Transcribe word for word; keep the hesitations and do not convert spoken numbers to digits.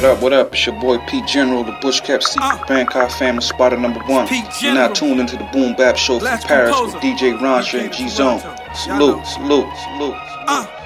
What up, what up? It's your boy Pete General, the Bush Cap Secret uh, Bangkok family spotter number one. You're now tuned into the Boom Bap Show from Paris with D J Rancha and G Zone. Salute, salute, salute, salute. Uh.